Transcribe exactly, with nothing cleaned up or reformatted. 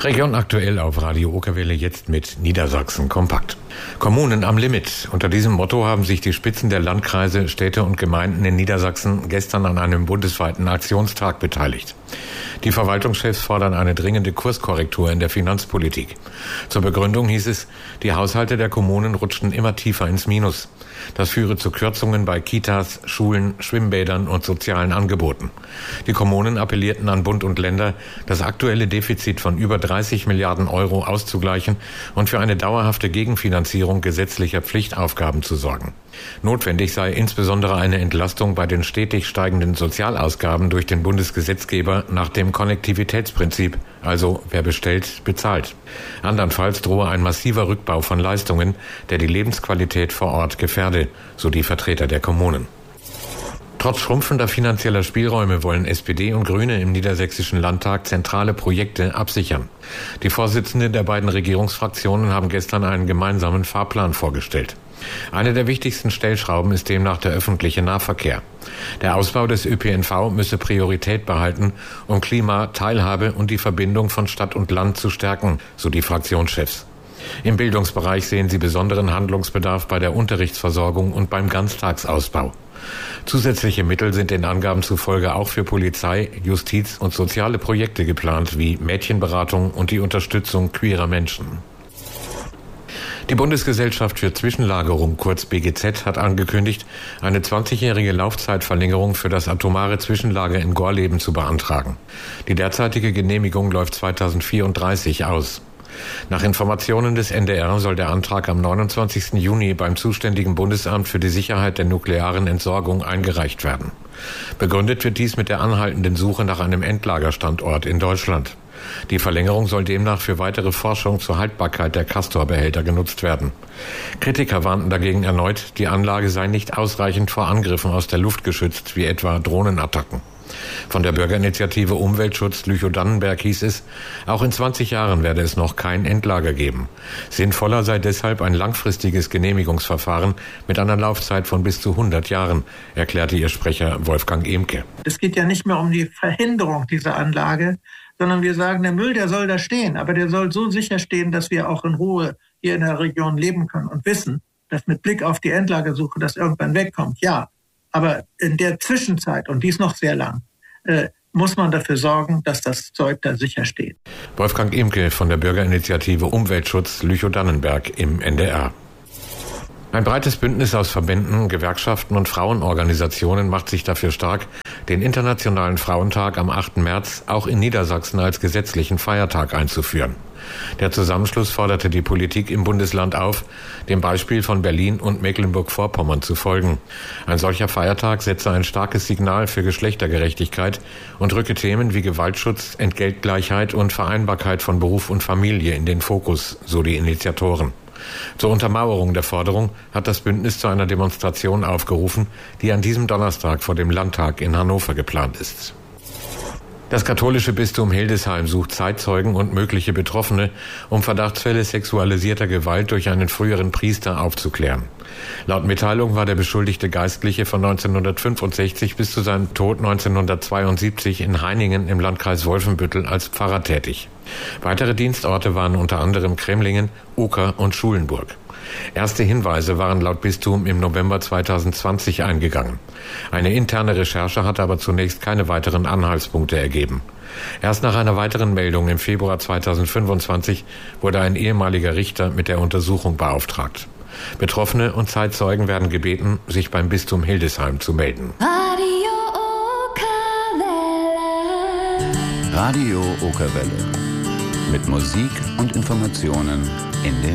Region aktuell auf Radio Okerwelle, jetzt mit Niedersachsen kompakt. Kommunen am Limit. Unter diesem Motto haben sich die Spitzen der Landkreise, Städte und Gemeinden in Niedersachsen gestern an einem bundesweiten Aktionstag beteiligt. Die Verwaltungschefs fordern eine dringende Kurskorrektur in der Finanzpolitik. Zur Begründung hieß es, die Haushalte der Kommunen rutschten immer tiefer ins Minus. Das führe zu Kürzungen bei Kitas, Schulen, Schwimmbädern und sozialen Angeboten. Die Kommunen appellierten an Bund und Länder, das aktuelle Defizit von über dreißig Milliarden Euro auszugleichen und für eine dauerhafte Gegenfinanzierung gesetzlicher Pflichtaufgaben zu sorgen. Notwendig sei insbesondere eine Entlastung bei den stetig steigenden Sozialausgaben durch den Bundesgesetzgeber nach dem Konnektivitätsprinzip, also wer bestellt, bezahlt. Andernfalls drohe ein massiver Rückbau von Leistungen, der die Lebensqualität vor Ort gefährde, so die Vertreter der Kommunen. Trotz schrumpfender finanzieller Spielräume wollen S P D und Grüne im Niedersächsischen Landtag zentrale Projekte absichern. Die Vorsitzenden der beiden Regierungsfraktionen haben gestern einen gemeinsamen Fahrplan vorgestellt. Eine der wichtigsten Stellschrauben ist demnach der öffentliche Nahverkehr. Der Ausbau des Ö P N V müsse Priorität behalten, um Klima, Teilhabe und die Verbindung von Stadt und Land zu stärken, so die Fraktionschefs. Im Bildungsbereich sehen sie besonderen Handlungsbedarf bei der Unterrichtsversorgung und beim Ganztagsausbau. Zusätzliche Mittel sind den Angaben zufolge auch für Polizei, Justiz und soziale Projekte geplant, wie Mädchenberatung und die Unterstützung queerer Menschen. Die Bundesgesellschaft für Zwischenlagerung, kurz B G Z, hat angekündigt, eine zwanzigjährige Laufzeitverlängerung für das atomare Zwischenlager in Gorleben zu beantragen. Die derzeitige Genehmigung läuft zweitausendvierunddreißig aus. Nach Informationen des N D R soll der Antrag am neunundzwanzigsten Juni beim zuständigen Bundesamt für die Sicherheit der nuklearen Entsorgung eingereicht werden. Begründet wird dies mit der anhaltenden Suche nach einem Endlagerstandort in Deutschland. Die Verlängerung soll demnach für weitere Forschung zur Haltbarkeit der Castor-Behälter genutzt werden. Kritiker warnten dagegen erneut, die Anlage sei nicht ausreichend vor Angriffen aus der Luft geschützt, wie etwa Drohnenattacken. Von der Bürgerinitiative Umweltschutz Lüchow-Dannenberg hieß es, auch in zwanzig Jahren werde es noch kein Endlager geben. Sinnvoller sei deshalb ein langfristiges Genehmigungsverfahren mit einer Laufzeit von bis zu hundert Jahren, erklärte ihr Sprecher Wolfgang Emke. Es geht ja nicht mehr um die Verhinderung dieser Anlage, sondern wir sagen, der Müll, der soll da stehen, aber der soll so sicher stehen, dass wir auch in Ruhe hier in der Region leben können und wissen, dass mit Blick auf die Endlagersuche das irgendwann wegkommt. Ja, aber in der Zwischenzeit, und die ist noch sehr lang, äh, muss man dafür sorgen, dass das Zeug da sicher steht. Wolfgang Emke von der Bürgerinitiative Umweltschutz Lüchow-Dannenberg im N D R. Ein breites Bündnis aus Verbänden, Gewerkschaften und Frauenorganisationen macht sich dafür stark, den Internationalen Frauentag am achten März auch in Niedersachsen als gesetzlichen Feiertag einzuführen. Der Zusammenschluss forderte die Politik im Bundesland auf, dem Beispiel von Berlin und Mecklenburg-Vorpommern zu folgen. Ein solcher Feiertag setze ein starkes Signal für Geschlechtergerechtigkeit und rücke Themen wie Gewaltschutz, Entgeltgleichheit und Vereinbarkeit von Beruf und Familie in den Fokus, so die Initiatoren. Zur Untermauerung der Forderung hat das Bündnis zu einer Demonstration aufgerufen, die an diesem Donnerstag vor dem Landtag in Hannover geplant ist. Das katholische Bistum Hildesheim sucht Zeitzeugen und mögliche Betroffene, um Verdachtsfälle sexualisierter Gewalt durch einen früheren Priester aufzuklären. Laut Mitteilung war der beschuldigte Geistliche von neunzehnhundertfünfundsechzig bis zu seinem Tod neunzehnhundertzweiundsiebzig in Heiningen im Landkreis Wolfenbüttel als Pfarrer tätig. Weitere Dienstorte waren unter anderem Cremlingen, Oker und Schulenburg. Erste Hinweise waren laut Bistum im November zweitausendzwanzig eingegangen. Eine interne Recherche hatte aber zunächst keine weiteren Anhaltspunkte ergeben. Erst nach einer weiteren Meldung im Februar zweitausendfünfundzwanzig wurde ein ehemaliger Richter mit der Untersuchung beauftragt. Betroffene und Zeitzeugen werden gebeten, sich beim Bistum Hildesheim zu melden. Radio Okerwelle. Radio Okerwelle. Mit Musik und Informationen in den